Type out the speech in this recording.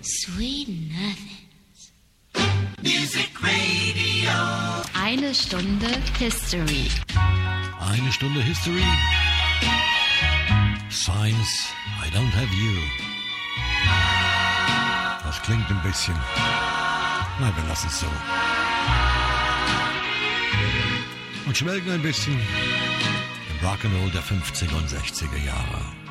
Sweet Nothings. Music Radio. Eine Stunde History. Eine Stunde History. Science, I don't have you. Das klingt ein bisschen... Nein, wir lassen es so. Und schwelgen ein bisschen im Rock'n'Roll der 50er und 60er Jahre.